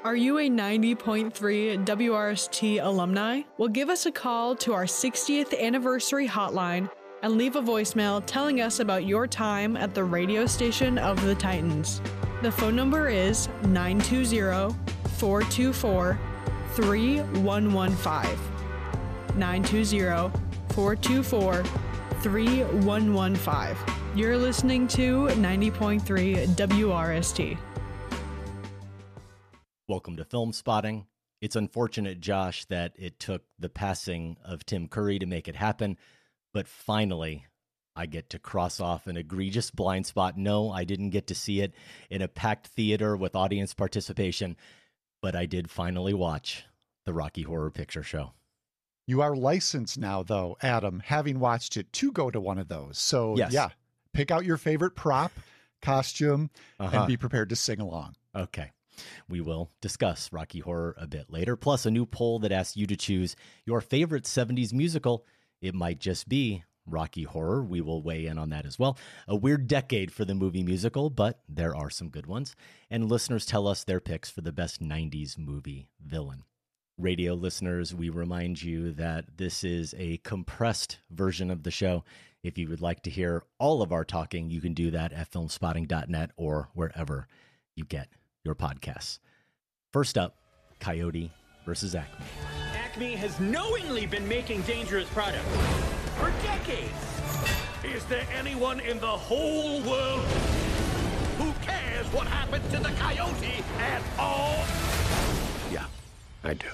Are you a 90.3 WRST alumni? Well, give us a call to our 60th anniversary hotline and leave a voicemail telling us about your time at the radio station of the Titans. The phone number is 920-424-3115. 920-424-3115. You're listening to 90.3 WRST. Welcome to Film Spotting. It's unfortunate, Josh, that it took the passing of Tim Curry to make it happen, but finally, I get to cross off an egregious blind spot. No, I didn't get to see it in a packed theater with audience participation, but I did finally watch the Rocky Horror Picture Show. You are licensed now, though, Adam, having watched it, to go to one of those. So, yes. Yeah, pick out your favorite prop, costume, and be prepared to sing along. Okay. We will discuss Rocky Horror a bit later, plus a new poll that asks you to choose your favorite 70s musical. It might just be Rocky Horror. We will weigh in on that as well. A weird decade for the movie musical, but there are some good ones. And listeners tell us their picks for the best 90s movie villain. Radio listeners, we remind you that this is a compressed version of the show. If you would like to hear all of our talking, you can do that at filmspotting.net or wherever you get your podcasts. First up, Coyote versus Acme. Acme has knowingly been making dangerous products for decades. Is there anyone in the whole world who cares what happened to the Coyote at all? Yeah, I do.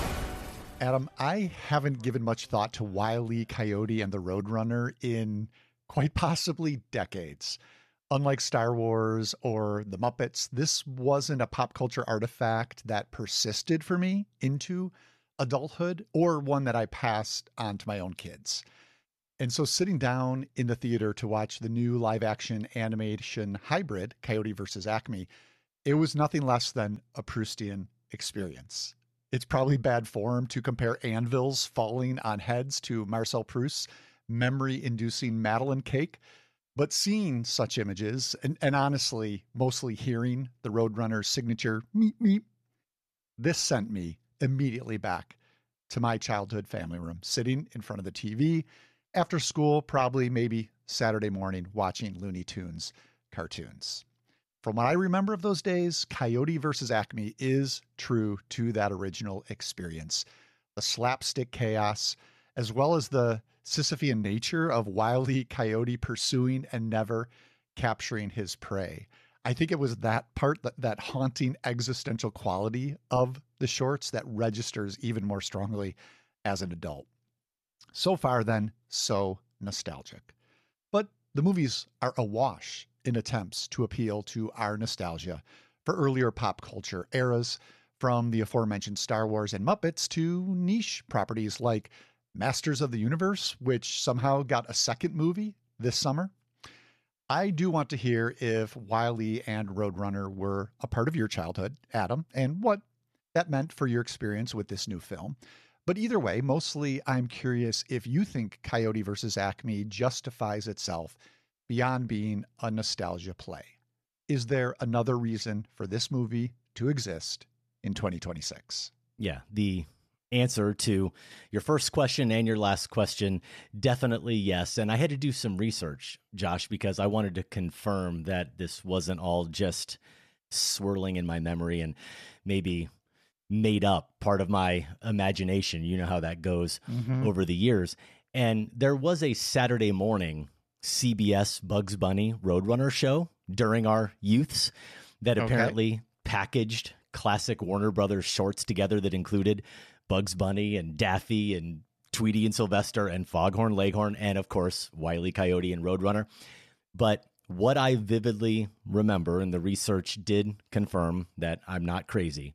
Adam, I haven't given much thought to Wile E. Coyote and the Roadrunner in quite possibly decades. Unlike Star Wars or The Muppets, this wasn't a pop culture artifact that persisted for me into adulthood or one that I passed on to my own kids. And so sitting down in the theater to watch the new live action animation hybrid, Coyote versus Acme, it was nothing less than a Proustian experience. It's probably bad form to compare anvils falling on heads to Marcel Proust's memory-inducing Madeleine cake. But seeing such images, and honestly, mostly hearing the Roadrunner's signature meep meep, this sent me immediately back to my childhood family room, sitting in front of the TV after school, probably maybe Saturday morning, watching Looney Tunes cartoons. From what I remember of those days, Coyote versus Acme is true to that original experience. The slapstick chaos, as well as the Sisyphean nature of Wile E. Coyote pursuing and never capturing his prey. I think it was that part, that haunting existential quality of the shorts that registers even more strongly as an adult. So far then, so nostalgic. But the movies are awash in attempts to appeal to our nostalgia for earlier pop culture eras, from the aforementioned Star Wars and Muppets to niche properties like Masters of the Universe, which somehow got a second movie this summer. I do want to hear if Wile E. and Roadrunner were a part of your childhood, Adam, and what that meant for your experience with this new film. But either way, mostly I'm curious if you think Coyote versus Acme justifies itself beyond being a nostalgia play. Is there another reason for this movie to exist in 2026? Yeah, the answer to your first question and your last question, definitely yes. And I had to do some research, Josh, because I wanted to confirm that this wasn't all just swirling in my memory and maybe made up part of my imagination. You know how that goes over the years. And there was a Saturday morning CBS Bugs Bunny Roadrunner show during our youths that apparently packaged classic Warner Brothers shorts together that included Bugs Bunny and Daffy and Tweety and Sylvester and Foghorn Leghorn and, of course, Wile E. Coyote and Roadrunner. But what I vividly remember, and the research did confirm that I'm not crazy,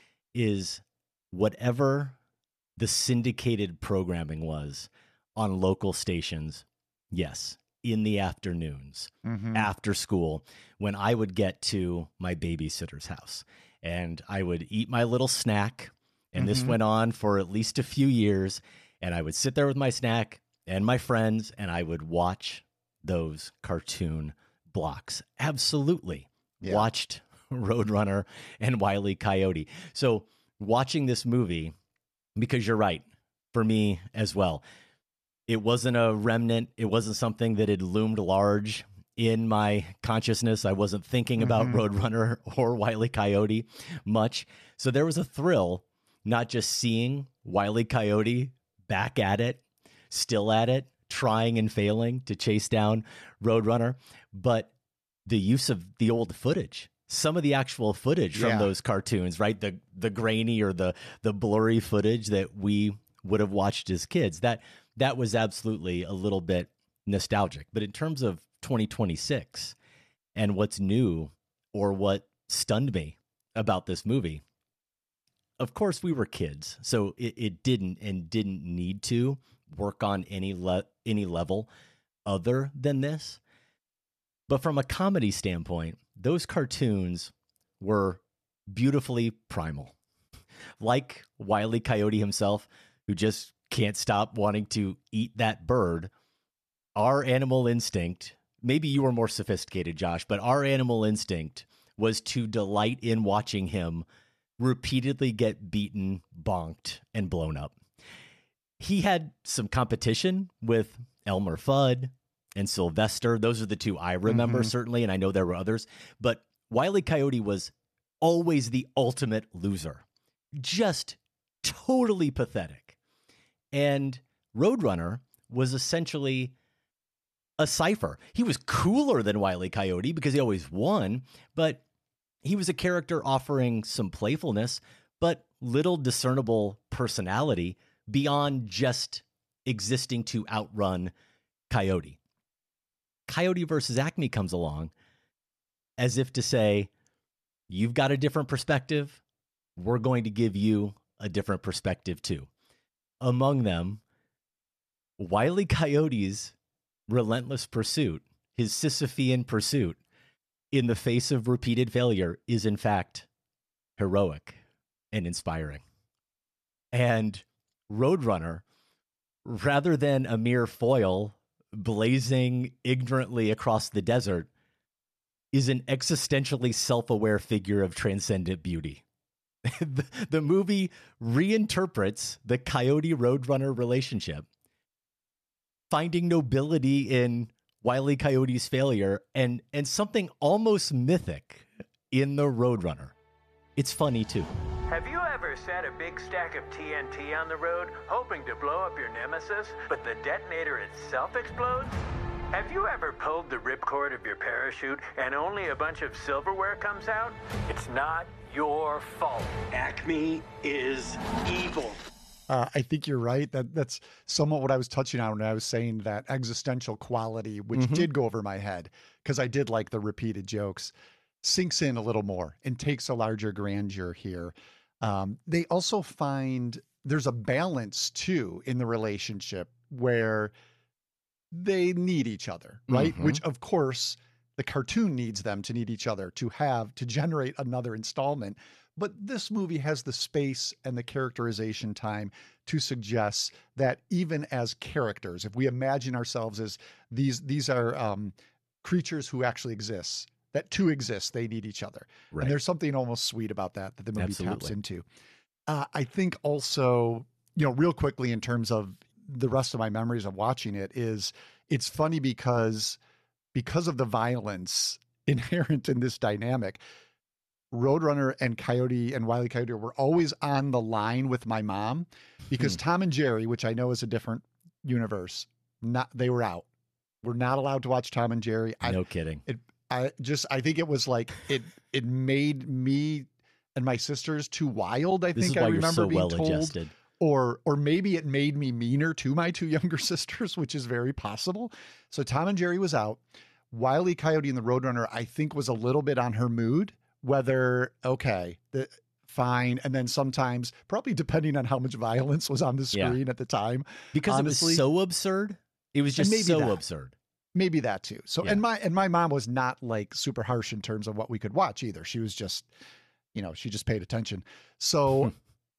is whatever the syndicated programming was on local stations, yes, in the afternoons, after school, when I would get to my babysitter's house and I would eat my little snack. And this went on for at least a few years. And I would sit there with my snack and my friends, and I would watch those cartoon blocks. Absolutely. Yeah. Watched Roadrunner and Wile E. Coyote. So watching this movie, because you're right, for me as well, it wasn't a remnant. It wasn't something that had loomed large in my consciousness. I wasn't thinking about Roadrunner or Wile E. Coyote much. So there was a thrill, not just seeing Wile E. Coyote back at it, still at it, trying and failing to chase down Roadrunner, but the use of the old footage, some of the actual footage from those cartoons, right? The grainy or the blurry footage that we would have watched as kids, that was absolutely a little bit nostalgic. But in terms of 2026 and what's new or what stunned me about this movie, of course we were kids, so it didn't need to work on any level other than this. But from a comedy standpoint, those cartoons were beautifully primal. Like Wile E. Coyote himself, who just can't stop wanting to eat that bird, our animal instinct, maybe you were more sophisticated, Josh, but our animal instinct was to delight in watching him repeatedly get beaten, bonked, and blown up. He had some competition with Elmer Fudd and Sylvester. Those are the two I remember, certainly, and I know there were others. But Wile E. Coyote was always the ultimate loser. Just totally pathetic. And Roadrunner was essentially a cipher. He was cooler than Wile E. Coyote because he always won, but he was a character offering some playfulness, but little discernible personality beyond just existing to outrun Coyote. Coyote versus Acme comes along as if to say, you've got a different perspective. We're going to give you a different perspective too. Among them, Wile E. Coyote's relentless pursuit, his Sisyphean pursuit in the face of repeated failure, is in fact heroic and inspiring. And Roadrunner, rather than a mere foil blazing ignorantly across the desert, is an existentially self-aware figure of transcendent beauty. The movie reinterprets the Coyote-Roadrunner relationship, finding nobility in Wile E. Coyote's failure and something almost mythic in the Roadrunner. It's funny, too. Have you ever set a big stack of TNT on the road, hoping to blow up your nemesis, but the detonator itself explodes? Have you ever pulled the ripcord of your parachute and only a bunch of silverware comes out? It's not your fault. Acme is evil. I think you're right. That's somewhat what I was touching on when I was saying that existential quality, which did go over my head because I did like the repeated jokes, sinks in a little more and takes a larger grandeur here. They also find there's a balance too in the relationship where they need each other, right? Which of course the cartoon needs them to need each other to generate another installment. But this movie has the space and the characterization time to suggest that even as characters, if we imagine ourselves as these are creatures who actually exist, that to exist, they need each other. Right. And there's something almost sweet about that the movie taps into. I think also, real quickly in terms of the rest of my memories of watching it is it's funny because of the violence inherent in this dynamic. Roadrunner and Coyote and Wile E. Coyote were always on the line with my mom because Tom and Jerry, which I know is a different universe, they were out. We're not allowed to watch Tom and Jerry. No kidding. I think it was like it made me and my sisters too wild. I think I remember being told, adjusted. or maybe it made me meaner to my two younger sisters, which is very possible. So Tom and Jerry was out. Wile E. Coyote and the Roadrunner, I think, was a little bit on her mood. Whether fine, and then sometimes probably depending on how much violence was on the screen at the time, because honestly, it was so absurd. It was just so absurd. Maybe that too. So and my mom was not like super harsh in terms of what we could watch either. She was just, she just paid attention. So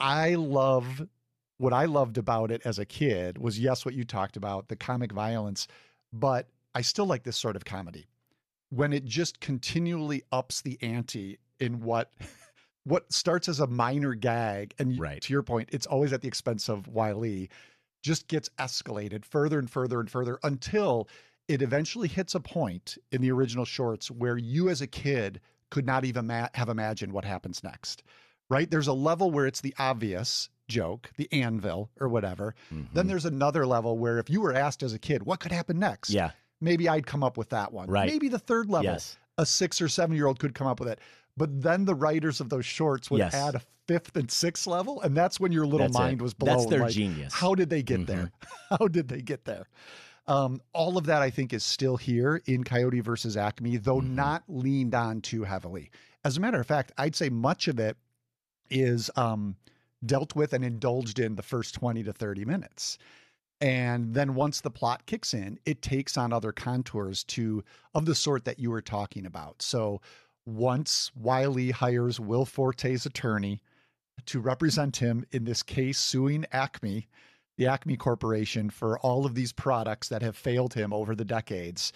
what I loved about it as a kid was, yes, what you talked about, the comic violence, but I still like this sort of comedy when it just continually ups the ante in what starts as a minor gag, and Right. to your point, it's always at the expense of Wile E, just gets escalated further and further and further until it eventually hits a point in the original shorts where you as a kid could not even have imagined what happens next, right? There's a level where it's the obvious joke, the anvil or whatever. Then there's another level where if you were asked as a kid, what could happen next? Yeah. Maybe I'd come up with that one. Right. Maybe the third level, Yes. a 6 or 7-year-old could come up with it. But then the writers of those shorts would Yes. add a 5th and 6th level. And that's when your little That's it. mind was blown. That's their like, genius. How did they get there? How did they get there? All of that, I think, is still here in Coyote versus Acme, though not leaned on too heavily. As a matter of fact, I'd say much of it is dealt with and indulged in the first 20 to 30 minutes. And then once the plot kicks in, it takes on other contours of the sort that you were talking about. So once Wile E hires Will Forte's attorney to represent him in this case suing Acme, the Acme Corporation, for all of these products that have failed him over the decades.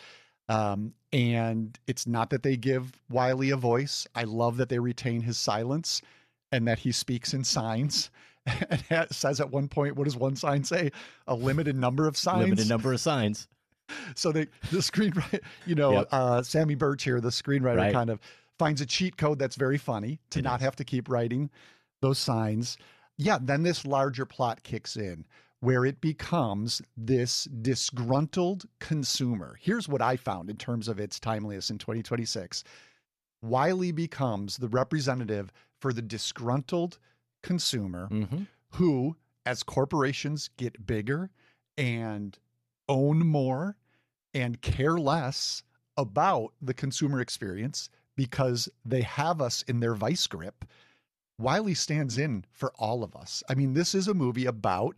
And it's not that they give Wile E a voice. I love that they retain his silence and that he speaks in signs. And it says at one point, what does one sign say? A limited number of signs. Limited number of signs. So the screenwriter, Sammy Birch here, the screenwriter, Right. kind of finds a cheat code that's very funny to not have to keep writing those signs. Yeah, then this larger plot kicks in where it becomes this disgruntled consumer. Here's what I found in terms of its timeliness in 2026. Wile E becomes the representative for the disgruntled consumer who, as corporations get bigger and own more and care less about the consumer experience because they have us in their vice grip, Wile E stands in for all of us. I mean, this is a movie about,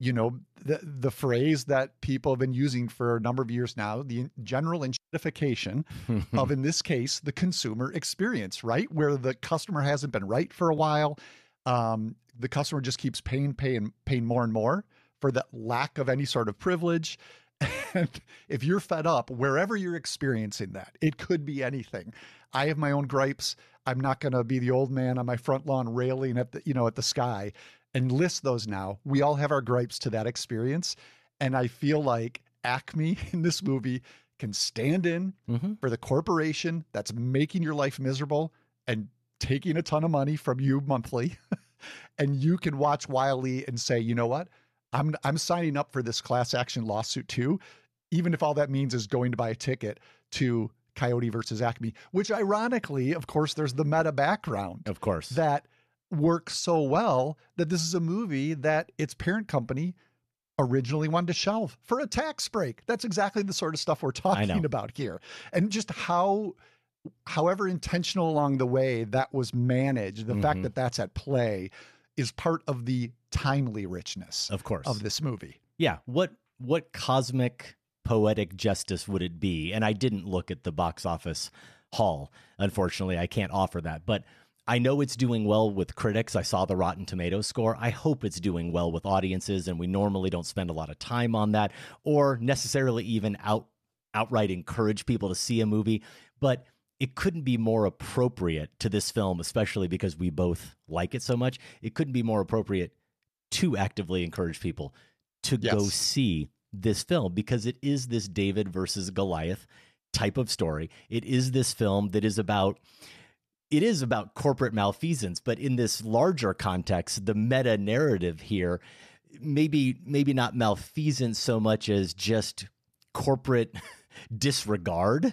the phrase that people have been using for a number of years now, the general enshittification of, in this case, the consumer experience, right? Where the customer hasn't been right for a while. The customer just keeps paying more and more for the lack of any sort of privilege. And if you're fed up, wherever you're experiencing that, it could be anything. I have my own gripes. I'm not going to be the old man on my front lawn railing at the sky and list those now. We all have our gripes to that experience. And I feel like Acme in this movie can stand in for the corporation that's making your life miserable and taking a ton of money from you monthly. And you can watch Wile E and say, you know what? I'm signing up for this class action lawsuit too, even if all that means is going to buy a ticket to Coyote versus Acme, which ironically, of course, there's the meta background. Of course. That works so well that this is a movie that its parent company originally wanted to shelve for a tax break. That's exactly the sort of stuff we're talking about here. And just however intentional along the way that was managed, the fact that that's at play is part of the timely richness, of course, of this movie. Yeah. What cosmic poetic justice would it be? And I didn't look at the box office haul. Unfortunately, I can't offer that, but I know it's doing well with critics. I saw the Rotten Tomatoes score. I hope it's doing well with audiences, and we normally don't spend a lot of time on that or necessarily even outright encourage people to see a movie, but it couldn't be more appropriate to this film, especially because we both like it so much. It couldn't be more appropriate to actively encourage people to go see this film, because it is this David versus Goliath type of story. It is this film that is about corporate malfeasance, but in this larger context, the meta narrative here, maybe not malfeasance so much as just corporate disregard.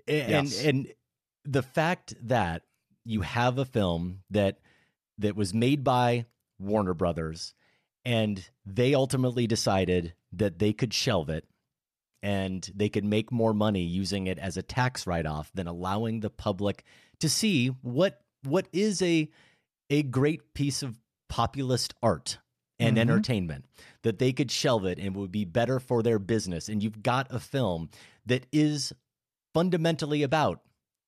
And the fact that you have a film that was made by Warner Brothers, and they ultimately decided that they could shelve it and they could make more money using it as a tax write-off than allowing the public to see what is a great piece of populist art and entertainment, that they could shelve it and it would be better for their business. And you've got a film that is fundamentally about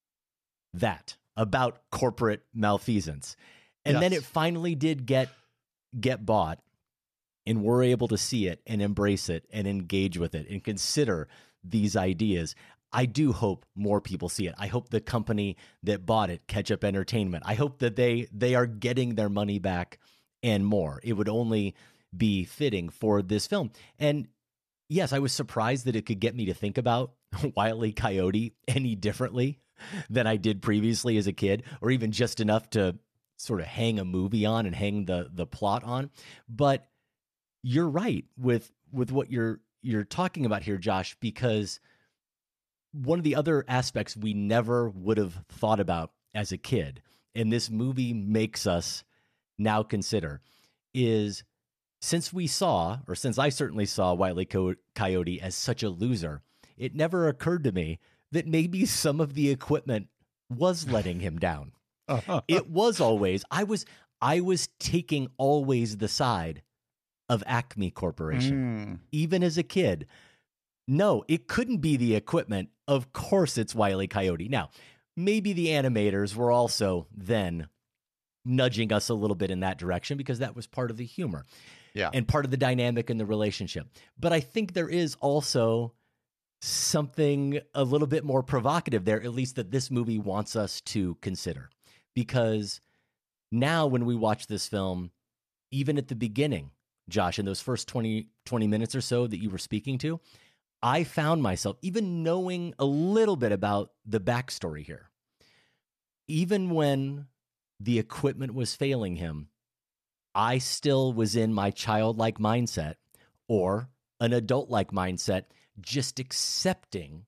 that, about corporate malfeasance. And then it finally did get bought, and we're able to see it and embrace it and engage with it and consider these ideas. I do hope more people see it. I hope the company that bought it, Catch Up Entertainment, I hope that they are getting their money back and more. It would only be fitting for this film. And yes, I was surprised that it could get me to think about Wile E. Coyote any differently than I did previously as a kid, or even just enough to sort of hang a movie on and hang the plot on. But you're right with what you're talking about here, Josh, because one of the other aspects we never would have thought about as a kid, and this movie makes us now consider, is since I certainly saw Wile E. Coyote as such a loser, it never occurred to me that maybe some of the equipment was letting him down. It was always, I was taking always the side of Acme Corporation, even as a kid. No, it couldn't be the equipment. Of course it's Wile E. Coyote. Now, maybe the animators were also then nudging us a little bit in that direction because that was part of the humor. Yeah. And part of the dynamic in the relationship. But I think there is also something a little bit more provocative there, at least that this movie wants us to consider. Because now when we watch this film, even at the beginning, Josh, in those first 20 minutes or so that you were speaking to, I found myself, even knowing a little bit about the backstory here, even when the equipment was failing him, I still was in my childlike mindset or an adult-like mindset, just accepting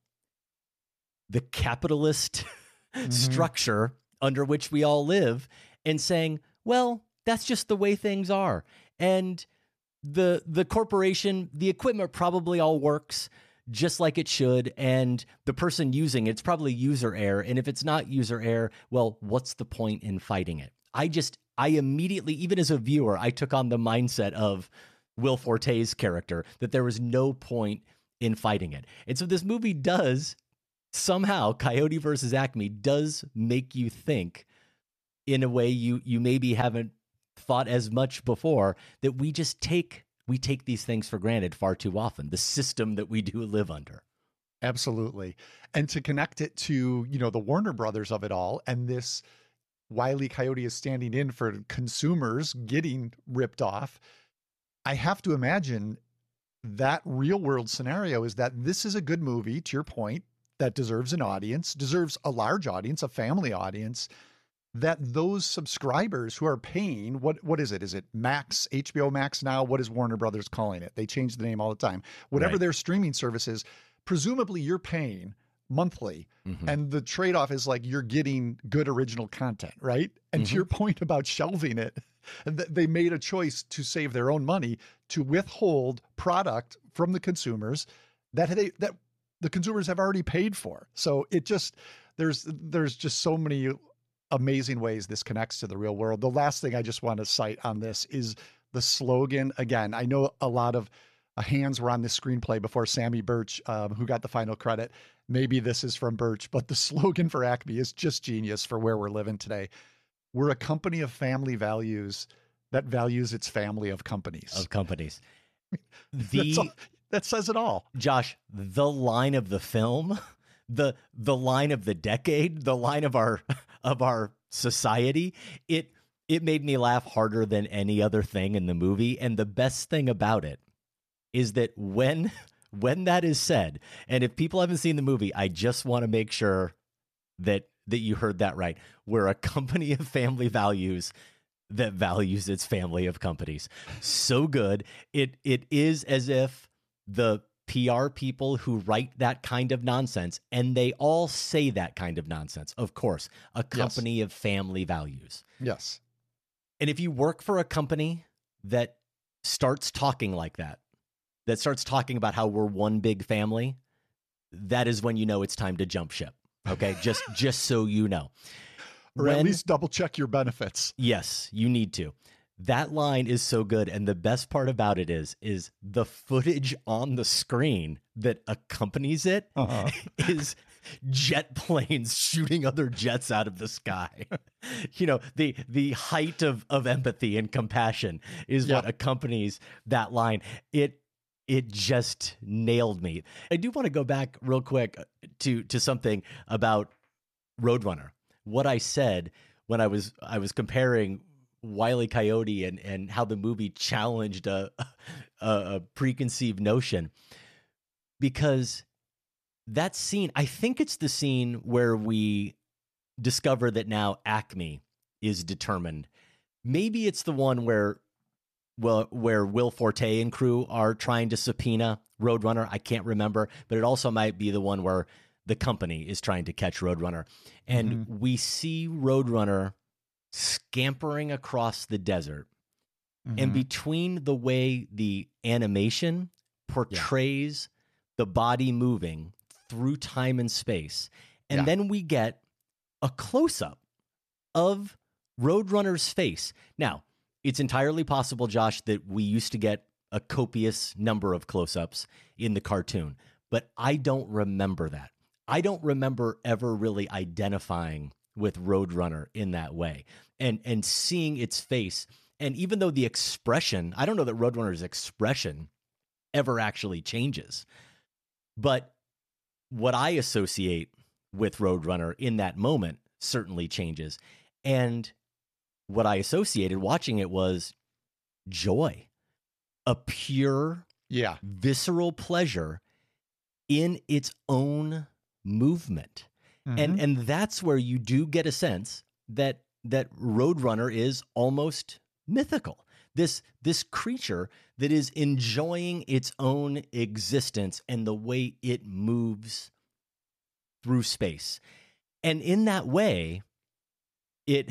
the capitalist structure under which we all live and saying, well, that's just the way things are. And the corporation, the equipment probably all works just like it should. And the person using it's probably user error. And if it's not user error, well, what's the point in fighting it? I immediately, even as a viewer, I took on the mindset of Will Forte's character, that there was no point in fighting it. And so this movie does somehow, Coyote versus Acme does make you think in a way you maybe haven't thought as much before, that we take these things for granted far too often, the system that we do live under. Absolutely. And to connect it to, the Warner Brothers of it all, and this Wile E. Coyote is standing in for consumers getting ripped off. I have to imagine that real world scenario is that this is a good movie, to your point, that deserves an audience, deserves a large audience, a family audience, that those subscribers who are paying, what is it? Is it Max, HBO Max now? What is Warner Brothers calling it? They change the name all the time. Whatever their streaming service is, presumably you're paying monthly. And the trade-off is like you're getting good original content, right? And to your point about shelving it, they made a choice to save their own money to withhold product from the consumers that the consumers have already paid for. So it just, there's just so many amazing ways this connects to the real world. The last thing I just want to cite on this is the slogan. Again, I know a lot of hands were on this screenplay before Sammy Birch, who got the final credit. Maybe this is from Birch, but the slogan for Acme is just genius for where we're living today. We're a company of family values that values its family of companies. That says it all. Josh, the line of the film, the line of the decade, the line of our society, it made me laugh harder than any other thing in the movie. And the best thing about it is that when that is said, and if people haven't seen the movie, I just want to make sure that you heard that right. We're a company of family values that values its family of companies. So good. It is as if the PR people who write that kind of nonsense, and they all say that kind of nonsense, of course, a company of family values. Yes. And if you work for a company that starts talking like that starts talking about how we're one big family, that is when you know it's time to jump ship. Okay, just so you know. Or at least double check your benefits. Yes, you need to. That line is so good. And the best part about it is the footage on the screen that accompanies it is jet planes shooting other jets out of the sky. The height of empathy and compassion is what accompanies that line. it just nailed me. I do want to go back real quick to something about Roadrunner. What I said when I was comparing Wile E. Coyote and how the movie challenged a preconceived notion, because that scene, I think it's the scene where we discover that now Acme is determined. Maybe it's the one where Will Forte and crew are trying to subpoena Roadrunner. I can't remember, but it also might be the one where the company is trying to catch Roadrunner. And we see Roadrunner scampering across the desert. And between the way the animation portrays the body moving through time and space, and then we get a close-up of Roadrunner's face. Now, it's entirely possible, Josh, that we used to get a copious number of close-ups in the cartoon, but I don't remember that. I don't remember ever really identifying with Roadrunner in that way and seeing its face. And even though the expression, I don't know that Roadrunner's expression ever actually changes, but what I associate with Roadrunner in that moment certainly changes. And what I associated watching it was joy, a pure, visceral pleasure in its own movement. And that's where you do get a sense that Roadrunner is almost mythical. This creature that is enjoying its own existence and the way it moves through space. And in that way, it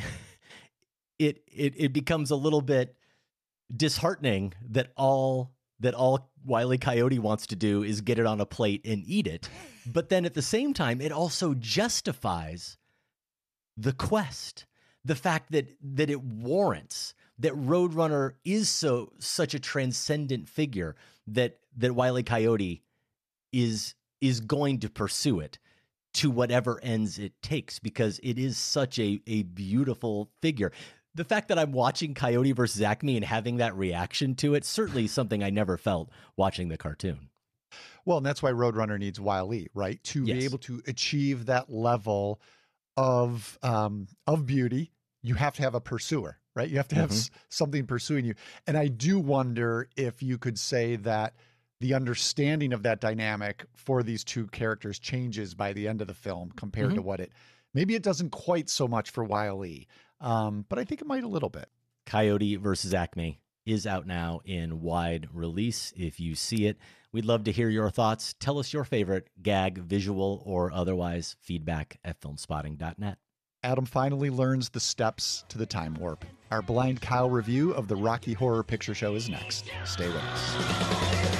becomes a little bit disheartening that all Wile E. Coyote wants to do is get it on a plate and eat it. But then at the same time, it also justifies the quest, the fact that it warrants that Roadrunner is such a transcendent figure that Wile E. Coyote is going to pursue it to whatever ends it takes, because it is such a beautiful figure. The fact that I'm watching Coyote versus Acme and having that reaction to it, certainly something I never felt watching the cartoon. Well, and that's why Roadrunner needs Wile E, right? To be able to achieve that level of beauty, you have to have a pursuer, right? You have to have something pursuing you. And I do wonder if you could say that the understanding of that dynamic for these two characters changes by the end of the film compared to what maybe it doesn't quite so much for Wile E. But I think it might a little bit. Coyote versus Acme is out now in wide release. If you see it, we'd love to hear your thoughts. Tell us your favorite gag, visual or otherwise. Feedback at filmspotting.net. Adam finally learns the steps to the time warp. Our Blind Cow review of the Rocky Horror Picture Show is next. Stay with us.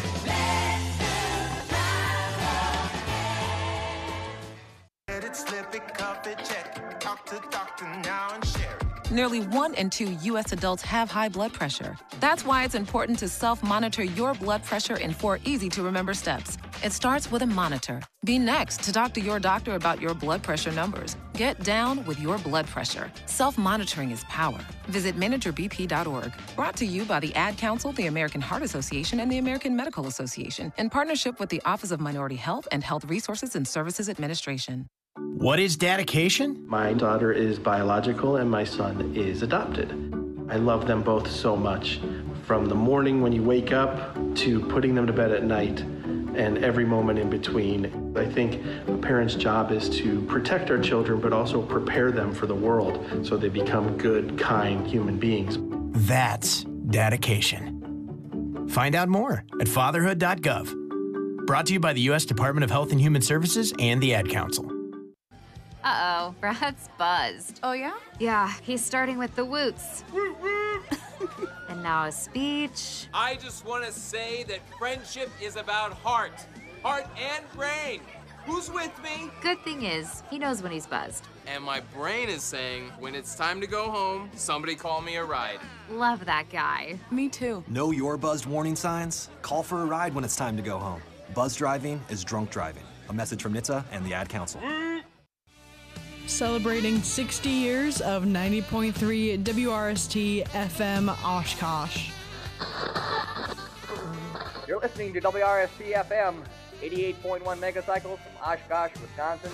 Nearly 1 in 2 U.S. adults have high blood pressure. That's why it's important to self-monitor your blood pressure in 4 easy-to-remember steps. It starts with a monitor. Be next to talk to your doctor about your blood pressure numbers. Get down with your blood pressure. Self-monitoring is power. Visit managerbp.org. Brought to you by the Ad Council, the American Heart Association, and the American Medical Association, in partnership with the Office of Minority Health and Health Resources and Services Administration. What is dedication? My daughter is biological and my son is adopted. I love them both so much. From the morning when you wake up to putting them to bed at night and every moment in between. I think a parent's job is to protect our children, but also prepare them for the world so they become good, kind human beings. That's dedication. Find out more at fatherhood.gov. Brought to you by the U.S. Department of Health and Human Services and the Ad Council. Uh-oh, Brad's buzzed. Oh, yeah? Yeah, he's starting with the woots. And now a speech. I just want to say that friendship is about heart and brain. Who's with me? Good thing is, he knows when he's buzzed. And my brain is saying, when it's time to go home, somebody call me a ride. Love that guy. Me too. Know your buzzed warning signs? Call for a ride when it's time to go home. Buzz driving is drunk driving. A message from NHTSA and the Ad Council. Celebrating 60 years of 90.3 WRST FM Oshkosh. You're listening to WRST FM, 88.1 megacycles from Oshkosh, Wisconsin.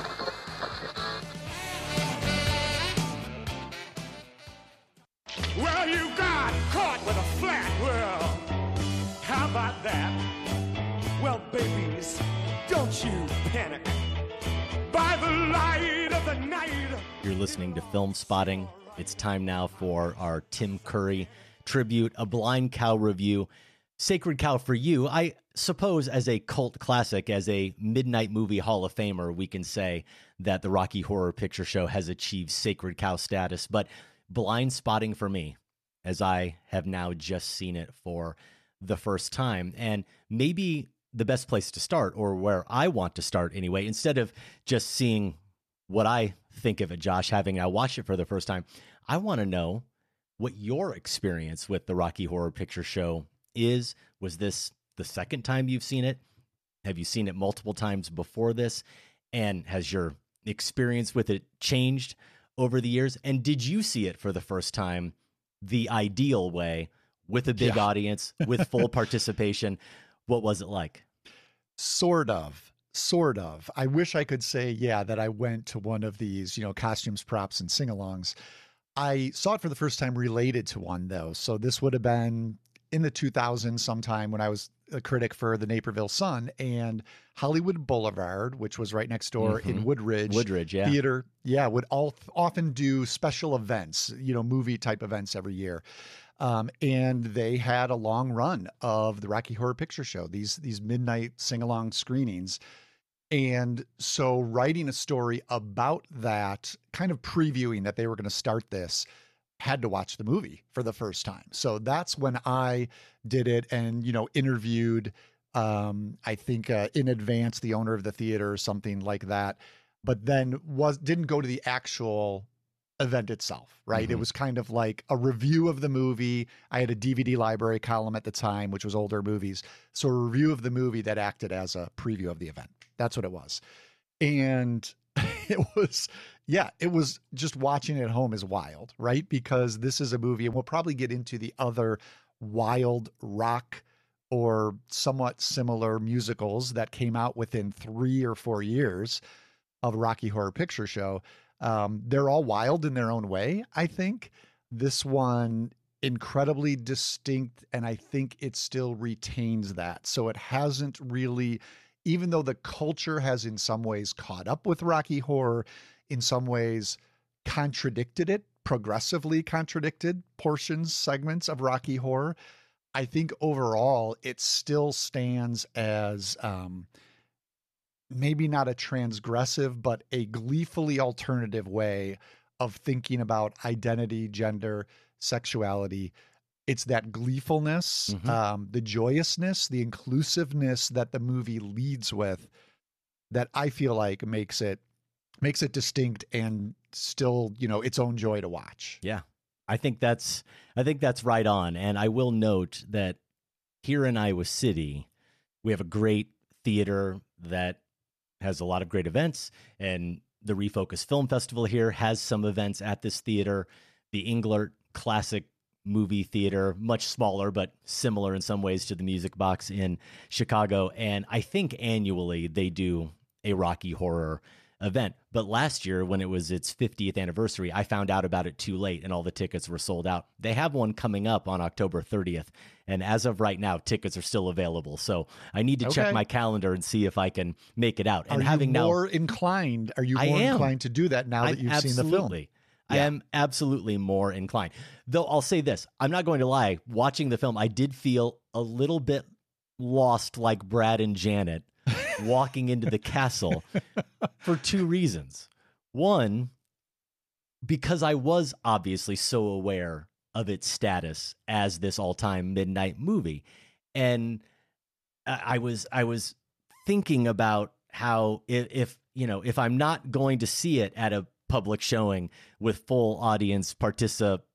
Well, you got caught with a flat world. How about that? Well, babies, don't you panic. By the light of the night. You're listening to Film Spotting. It's time now for our Tim Curry tribute, a Blind Cow review. Sacred Cow for you, I suppose, as a cult classic, as a Midnight Movie Hall of Famer, we can say that the Rocky Horror Picture Show has achieved Sacred Cow status. But Blind Spotting for me, as I have now just seen it for the first time. And maybe the best place to start, or where I want to start anyway, instead of just seeing what I think of it, Josh, having now watched it for the first time, I want to know what your experience with the Rocky Horror Picture Show is. Was this the second time you've seen it? Have you seen it multiple times before this? And has your experience with it changed over the years? And did you see it for the first time the ideal way, with a big audience, with full participation? What was it like? Sort of. I wish I could say, that I went to one of these, costumes, props, and sing-alongs. I saw it for the first time related to one, though. So this would have been in the 2000s sometime when I was a critic for the Naperville Sun, and Hollywood Boulevard, which was right next door in Woodridge Theater, would often do special events, movie type events every year. And they had a long run of the Rocky Horror Picture Show, these midnight sing-along screenings. And so writing a story about that, kind of previewing that they were going to start this, had to watch the movie for the first time. So that's when I did it and, interviewed, I think in advance, the owner of the theater or something like that, but then didn't go to the actual event itself, right? It was kind of like a review of the movie. I had a DVD library column at the time, which was older movies. So a review of the movie that acted as a preview of the event. That's what it was. And it was just watching it at home is wild, right? Because this is a movie, and we'll probably get into the other wild rock or somewhat similar musicals that came out within 3 or 4 years of Rocky Horror Picture Show. They're all wild in their own way, I think. This one, incredibly distinct, and I think it still retains that. So it hasn't really, even though the culture has in some ways caught up with Rocky Horror, in some ways contradicted it, progressively contradicted segments of Rocky Horror, I think overall it still stands as maybe not a transgressive, but a gleefully alternative way of thinking about identity, gender, sexuality. It's that gleefulness, the joyousness, the inclusiveness that the movie leads with that I feel like makes it distinct and still, its own joy to watch. Yeah. I think that's right on. And I will note that here in Iowa City, we have a great theater that has a lot of great events, and the Refocus Film Festival here has some events at this theater. The Englert Classic Movie Theater, much smaller, but similar in some ways to the Music Box in Chicago. And I think annually they do a Rocky Horror event. But last year, when it was its 50th anniversary, I found out about it too late and all the tickets were sold out. They have one coming up on October 30th. And as of right now, tickets are still available. So I need to check my calendar and see if I can make it out. And Are you more inclined to do that now that you've seen the film? I am absolutely more inclined. Though I'll say this, I'm not going to lie. Watching the film, I did feel a little bit lost, like Brad and Janet walking into the castle for 2 reasons. One, because I was obviously so aware of its status as this all-time midnight movie. And I was thinking about how if I'm not going to see it at a public showing with full audience participation,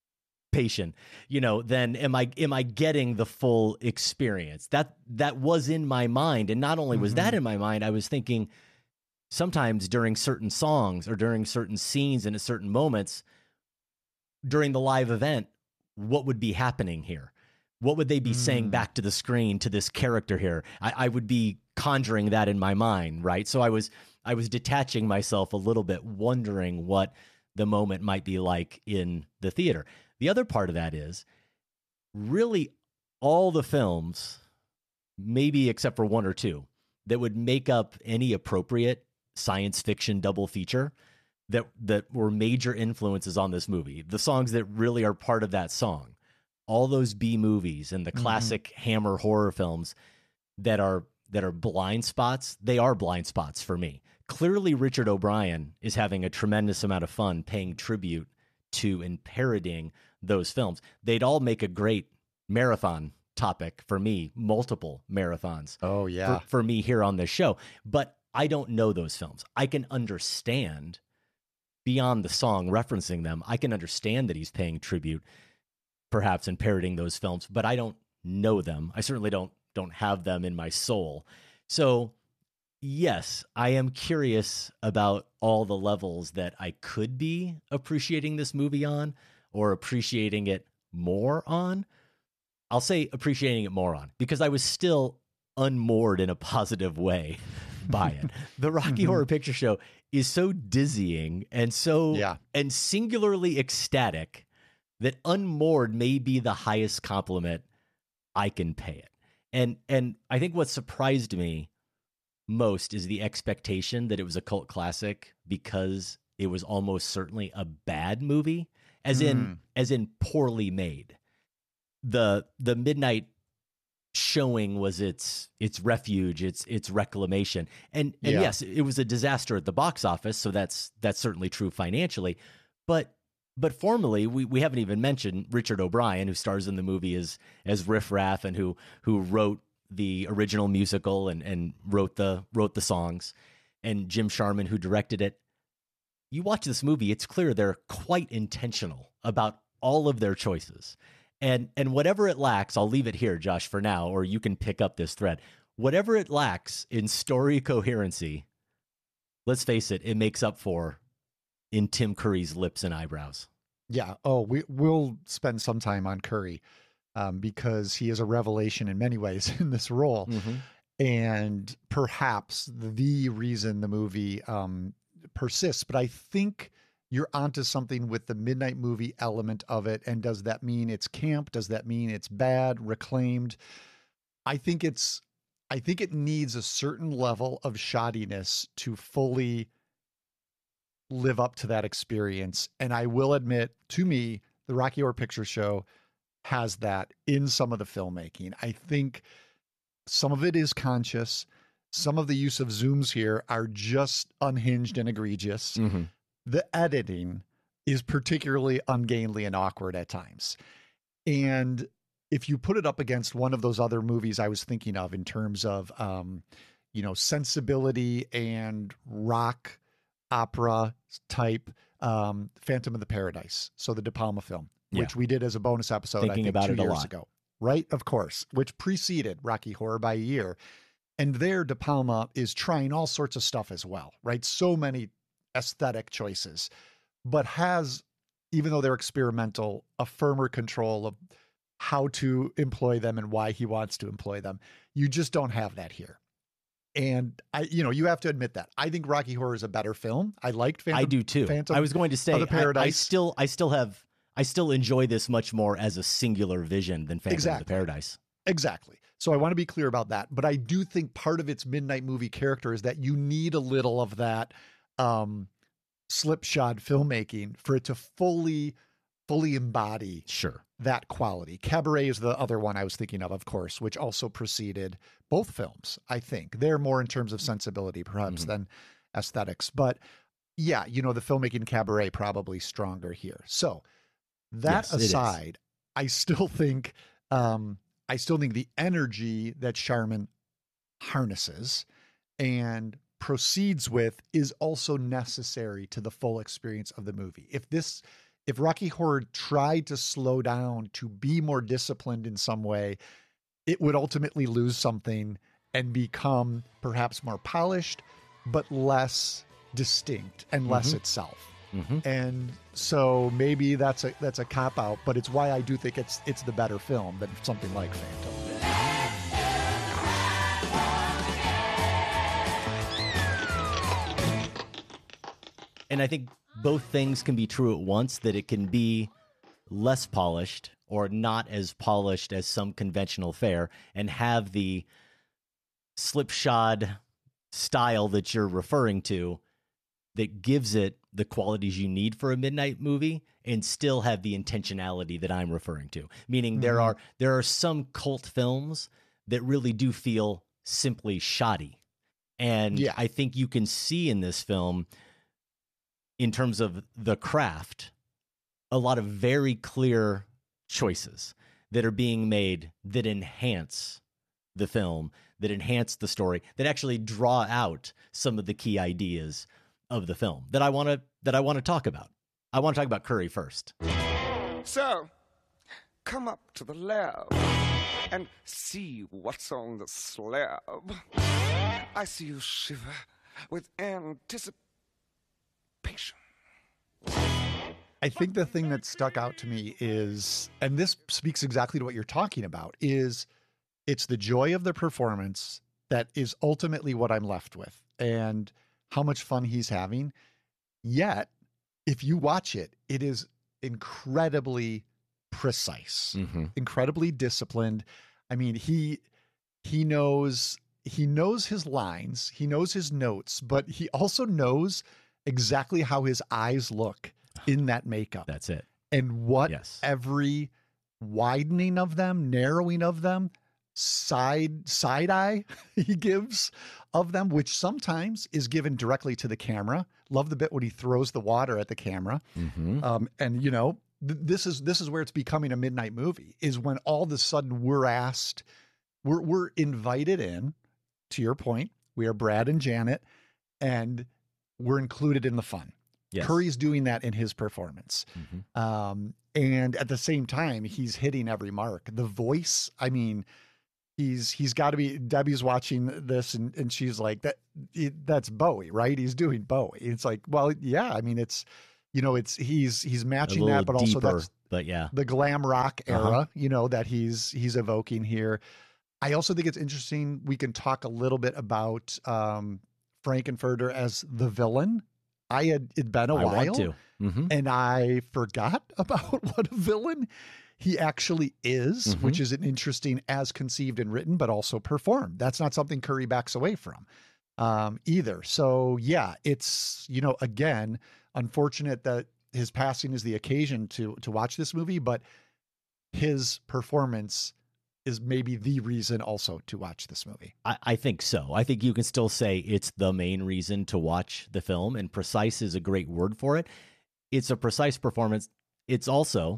then am I getting the full experience? That was in my mind. And not only was that in my mind, I was thinking sometimes during certain songs or during certain scenes and at certain moments during the live event, what would be happening here? What would they be saying back to the screen to this character here? I would be conjuring that in my mind, right? So I was detaching myself a little bit, wondering what the moment might be like in the theater. The other part of that is really all the films, maybe except for one or two, that would make up any appropriate science fiction double feature that were major influences on this movie. The songs that really are part of that song, all those B movies and the classic Hammer horror films that are blind spots, they are blind spots for me. Clearly, Richard O'Brien is having a tremendous amount of fun paying tribute to and parodying those films. They'd all make a great marathon topic for me, multiple marathons. Oh, yeah. For me here on this show. But I don't know those films. I can understand, beyond the song referencing them, I can understand that he's paying tribute, perhaps, and parodying those films, but I don't know them. I certainly don't have them in my soul. So, yes, I am curious about all the levels that I could be appreciating this movie on, or appreciating it more on. I'll say appreciating it more on, because I was still unmoored in a positive way by it. The Rocky Horror Picture Show is so dizzying and and singularly ecstatic that unmoored may be the highest compliment I can pay it. And I think what surprised me most is the expectation that it was a cult classic because it was almost certainly a bad movie, as in poorly made. The midnight showing was its refuge, its reclamation. And yes, it was a disaster at the box office, so that's certainly true financially. But formally, we haven't even mentioned Richard O'Brien, who stars in the movie as Riff Raff, and who wrote the original musical and wrote the songs, and Jim Sharman, who directed it. You watch this movie, it's clear they're quite intentional about all of their choices. And whatever it lacks, I'll leave it here, Josh, for now, or you can pick up this thread. Whatever it lacks in story coherency, let's face it, it makes up for in Tim Curry's lips and eyebrows. Yeah. Oh, we'll spend some time on Curry because he is a revelation in many ways in this role. And perhaps the reason the movie persists. But I think you're onto something with the midnight movie element of it. And does that mean it's camp? Does that mean it's bad, reclaimed? I think it needs a certain level of shoddiness to fully live up to that experience. And I will admit, to me, the Rocky Horror Picture Show has that in some of the filmmaking. I think some of it is conscious. Some of the use of zooms here are just unhinged and egregious. The editing is particularly ungainly and awkward at times. And if you put it up against one of those other movies I was thinking of in terms of, sensibility and rock opera type, Phantom of the Paradise. So the De Palma film, which we did as a bonus episode, Thinking I think about 2 it a years lot. ago. Right? Of course, which preceded Rocky Horror by a year. And there, De Palma is trying all sorts of stuff as well, right? So many aesthetic choices, but has, even though they're experimental, a firmer control of how to employ them and why he wants to employ them. You just don't have that here. And you have to admit that. I think Rocky Horror is a better film. I liked Phantom. I do too. Phantom I was going to say, of the Paradise. I still enjoy this much more as a singular vision than Phantom of the Paradise. Exactly. So I want to be clear about that. But I do think part of its midnight movie character is that you need a little of that slipshod filmmaking for it to fully embody that quality. Cabaret is the other one I was thinking of course, which also preceded both films. I think they're more in terms of sensibility perhaps than aesthetics, but yeah, the filmmaking Cabaret probably stronger here. So that aside, I still think the energy that Sharman harnesses and proceeds with is also necessary to the full experience of the movie. If Rocky Horror tried to slow down to be more disciplined in some way, it would ultimately lose something and become perhaps more polished, but less distinct and less itself. And so maybe that's a cop out, but it's why I do think it's the better film than something like Phantom. And I think both things can be true at once, that it can be less polished or not as polished as some conventional fare and have the slipshod style that you're referring to that gives it the qualities you need for a midnight movie and still have the intentionality that I'm referring to. Meaning there are some cult films that really do feel simply shoddy. And I think you can see in this film, in terms of the craft, a lot of very clear choices that are being made that enhance the film, that enhance the story, that actually draw out some of the key ideas of the film that I want to talk about. I want to talk about Curry first. So, come up to the lab and see what's on the slab. I see you shiver with anticipation. I think the thing that stuck out to me is, and this speaks exactly to what you're talking about, is it's the joy of the performance that is ultimately what I'm left with and how much fun he's having. Yet, if you watch it, it is incredibly precise, incredibly disciplined. I mean, he knows his lines, he knows his notes, but he also knows exactly how his eyes look in that makeup. That's it. And what every widening of them, narrowing of them, side eye he gives of them, which sometimes is given directly to the camera. Love the bit when he throws the water at the camera. And you know, this is where it's becoming a midnight movie, is when all of a sudden we're invited in, to your point. We are Brad and Janet, and we're included in the fun. Yes. Curry's doing that in his performance. And at the same time, he's hitting every mark. The voice, I mean, he's got to be, Debbie's watching this and she's like, that's Bowie, right? He's doing Bowie. It's like, well, yeah, I mean, it's, you know, it's, he's matching that, but deeper, also but yeah, the glam rock era, you know, that he's evoking here. I also think it's interesting. We can talk a little bit about, Frank-N-Furter as the villain. It'd been a while, and I forgot about what a villain he actually is, which is an interesting as conceived and written, but also performed. That's not something Curry backs away from either. So yeah, it's, you know, again, unfortunate that his passing is the occasion to watch this movie, but his performance is maybe the reason also to watch this movie. I think so. I think you can still say it's the main reason to watch the film, and precise is a great word for it. It's a precise performance. It's also,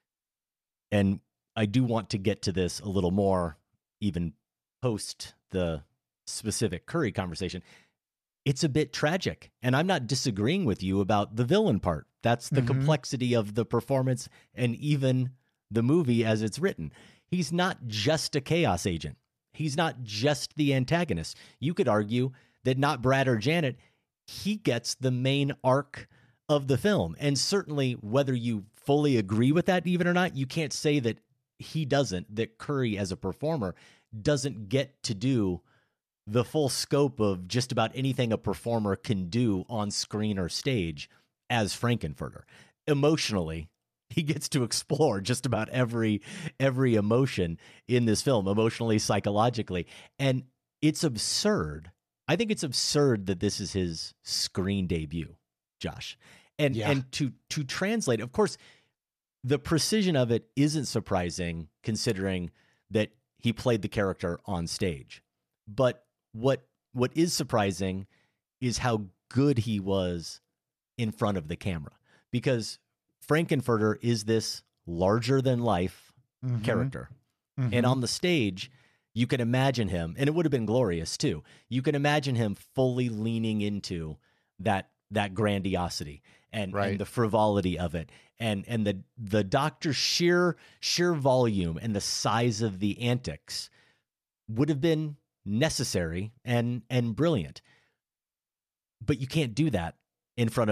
and I do want to get to this a little more, even post the specific Curry conversation, it's a bit tragic. And I'm not disagreeing with you about the villain part. That's the complexity of the performance and even the movie as it's written. He's not just a chaos agent. He's not just the antagonist. You could argue that not Brad or Janet, he gets the main arc of the film. And certainly, whether you fully agree with that even or not, you can't say that he doesn't, that Curry as a performer doesn't get to do the full scope of just about anything a performer can do on screen or stage as Frank-N-Furter. Emotionally, he gets to explore just about every emotion in this film, emotionally, psychologically. And it's absurd. I think it's absurd that this is his screen debut, Josh. And to translate, of course, the precision of it isn't surprising considering that he played the character on stage. But what is surprising is how good he was in front of the camera, because Frank-N-Furter is this larger-than-life character. And on the stage, you can imagine him, and it would have been glorious, too. You can imagine him fully leaning into that grandiosity and the frivolity of it, and the Doctor's sheer volume and the size of the antics would have been necessary and brilliant. But you can't do that in front of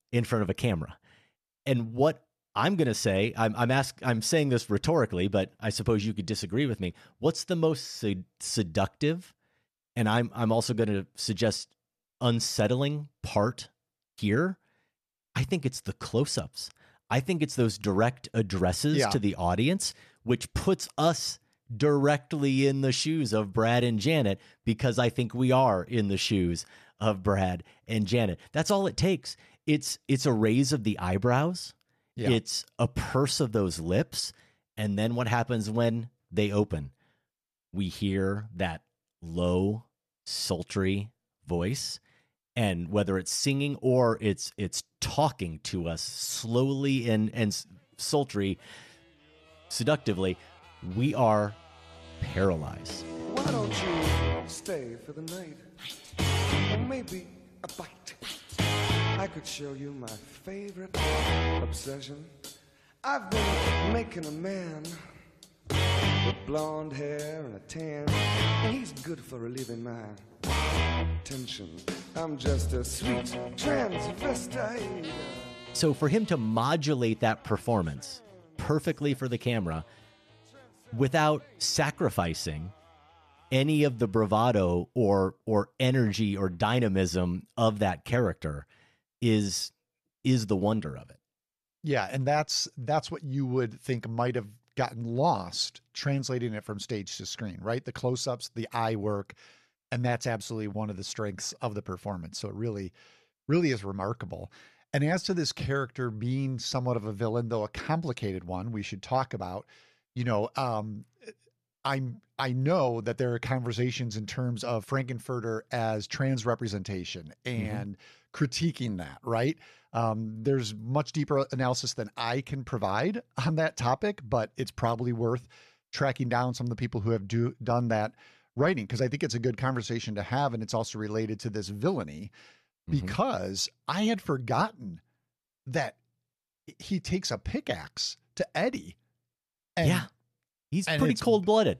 in front of a camera. And what I'm going to say, I'm saying this rhetorically, but I suppose you could disagree with me. What's the most seductive, and I'm also going to suggest unsettling part here? I think it's the close-ups. I think it's those direct addresses to the audience, which puts us directly in the shoes of Brad and Janet, because I think we are in the shoes of Brad and Janet. That's all it takes. It's a raise of the eyebrows. Yeah. It's a purse of those lips. And then what happens when they open? We hear that low, sultry voice. And whether it's singing or it's talking to us slowly and sultry, seductively, we are paralyzed. Why don't you stay for the night? Or maybe a bite. I could show you my favorite obsession. I've been making a man with blonde hair and a tan, and he's good for relieving my tension. I'm just a sweet transvestite. So for him to modulate that performance perfectly for the camera without sacrificing any of the bravado or energy or dynamism of that character is the wonder of it. Yeah, and that's what you would think might have gotten lost translating it from stage to screen, right? The close-ups, the eye work, and that's absolutely one of the strengths of the performance. So it really, really is remarkable. And as to this character being somewhat of a villain, though a complicated one, we should talk about, I know that there are conversations in terms of Frank-N-Furter as trans representation and critiquing that, right? There's much deeper analysis than I can provide on that topic, but it's probably worth tracking down some of the people who have done that writing, because I think it's a good conversation to have, and it's also related to this villainy, because I had forgotten that he takes a pickaxe to Eddie. And, yeah. He's pretty cold-blooded.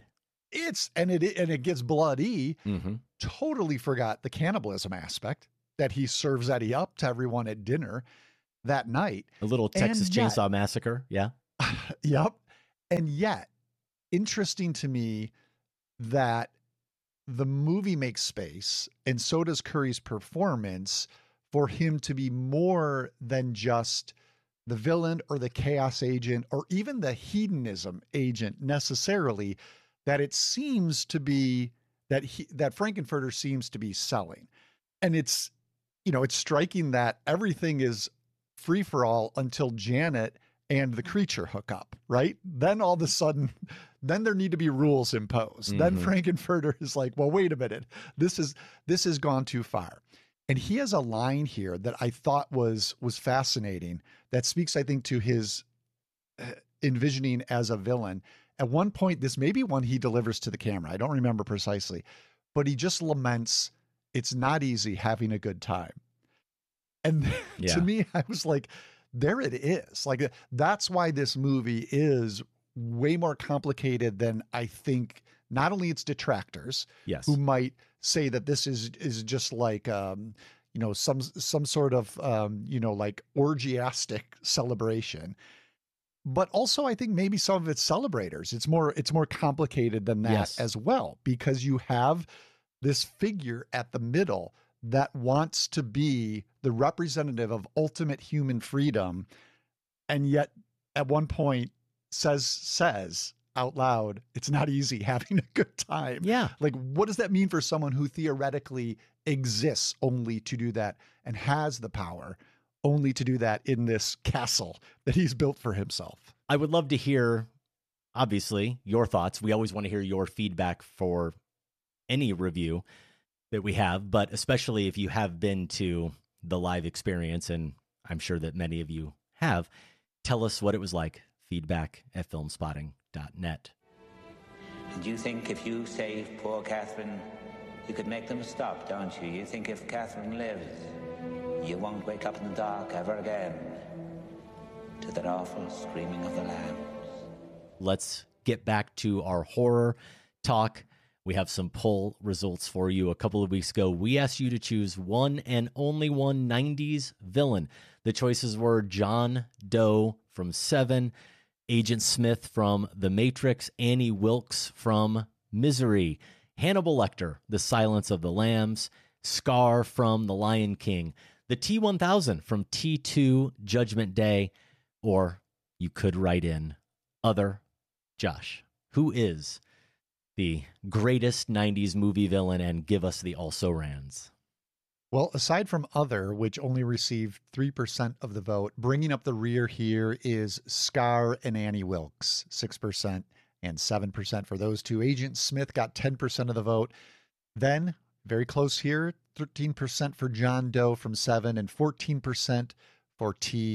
It gets bloody. Totally forgot the cannibalism aspect, that he serves Eddie up to everyone at dinner that night. A little Texas Chainsaw Massacre. Yeah. Yep. And yet, interesting to me that the movie makes space, and so does Curry's performance, for him to be more than just the villain or the chaos agent or even the hedonism agent necessarily, that it seems to be that Frank-N-Furter seems to be selling. And it's striking that everything is free for all until Janet and the creature hook up, right? Then all of a sudden, then there need to be rules imposed. Then Frank-N-Furter is like, well, wait a minute. This has gone too far. And he has a line here that I thought was fascinating, that speaks, I think, to his envisioning as a villain. At one point, this may be one he delivers to the camera. I don't remember precisely, but he just laments, it's not easy having a good time. And to me, I was like, there it is. Like, that's why this movie is way more complicated than I think. Not only its detractors, who might say that this is just like, some sort of, like orgiastic celebration, but also I think maybe some of its celebrators. It's more complicated than that as well, because you have this figure at the middle that wants to be the representative of ultimate human freedom, and yet at one point says out loud, it's not easy having a good time. Yeah. Like, what does that mean for someone who theoretically exists only to do that and has the power only to do that in this castle that he's built for himself? I would love to hear, obviously, your thoughts. We always want to hear your feedback for any review that we have, but especially if you have been to the live experience, and I'm sure that many of you have, tell us what it was like. Feedback@filmspotting.net. And you think if you save poor Catherine, you could make them stop, don't you? You think if Catherine lives, you won't wake up in the dark ever again to that awful screaming of the lambs. Let's get back to our horror talk. We have some poll results for you. A couple of weeks ago, we asked you to choose one and only one 90s villain. The choices were John Doe from Seven, Agent Smith from The Matrix, Annie Wilkes from Misery, Hannibal Lecter, The Silence of the Lambs, Scar from The Lion King, the T-1000 from T2 Judgment Day, or you could write in other. Josh, who is the greatest 90s movie villain, and give us the also-rans? Well, aside from other, which only received 3% of the vote, bringing up the rear here is Scar and Annie Wilkes, 6% and 7% for those two. Agent Smith got 10% of the vote. Then, very close here, 13% for John Doe from Seven and 14% for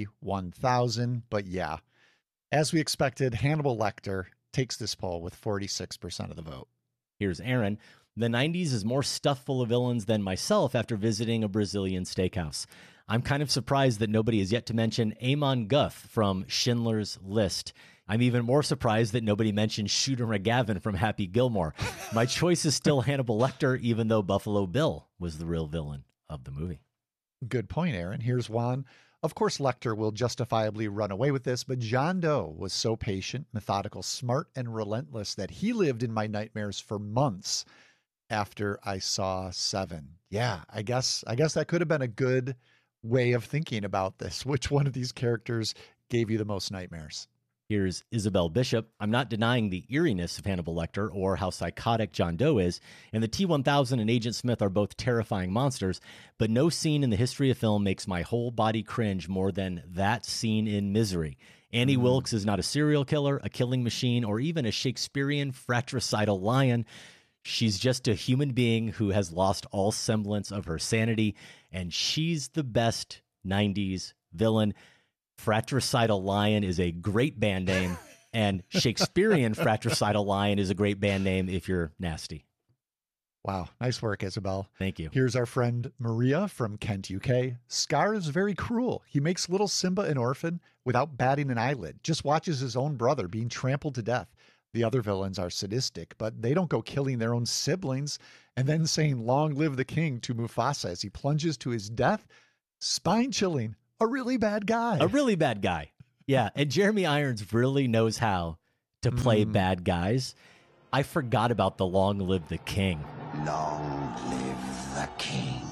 T-1000. But yeah, as we expected, Hannibal Lecter takes this poll with 46% of the vote. Here's Aaron. The 90s is more stuffed full of villains than myself after visiting a Brazilian steakhouse. I'm kind of surprised that nobody has yet to mention Amon Guth from Schindler's List. I'm even more surprised that nobody mentioned Shooter McGavin from Happy Gilmore. My choice is still Hannibal Lecter, even though Buffalo Bill was the real villain of the movie. Good point, Aaron. Here's Juan. Of course, Lecter will justifiably run away with this, but John Doe was so patient, methodical, smart, and relentless that he lived in my nightmares for months after I saw Seven. Yeah, I guess that could have been a good way of thinking about this. Which one of these characters gave you the most nightmares? Here's Isabel Bishop. I'm not denying the eeriness of Hannibal Lecter or how psychotic John Doe is, and the T-1000 and Agent Smith are both terrifying monsters, but no scene in the history of film makes my whole body cringe more than that scene in Misery. Annie Wilkes is not a serial killer, a killing machine, or even a Shakespearean fratricidal lion. She's just a human being who has lost all semblance of her sanity, and she's the best 90s villain. Fratricidal Lion is a great band name, and Shakespearean Fratricidal Lion is a great band name if you're nasty. Wow. Nice work, Isabel. Thank you. Here's our friend Maria from Kent, UK. Scar is very cruel. He makes little Simba an orphan without batting an eyelid, just watches his own brother being trampled to death. The other villains are sadistic, but they don't go killing their own siblings and then saying, "Long live the king" to Mufasa as he plunges to his death. Spine-chilling. A really bad guy. A really bad guy. Yeah, and Jeremy Irons really knows how to play bad guys. I forgot about the "Long live the king." Long live the king.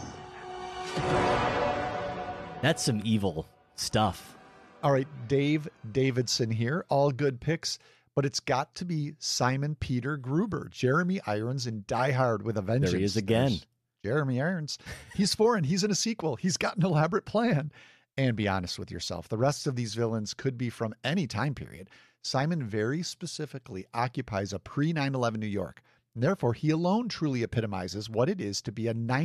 That's some evil stuff. All right, Dave Davidson here. All good picks, but it's got to be Simon Peter Gruber, Jeremy Irons in Die Hard with a Vengeance. There he is again. There's Jeremy Irons. He's foreign. He's in a sequel. He's got an elaborate plan. And be honest with yourself. The rest of these villains could be from any time period. Simon very specifically occupies a pre-9/11 New York. And therefore, he alone truly epitomizes what it is to be a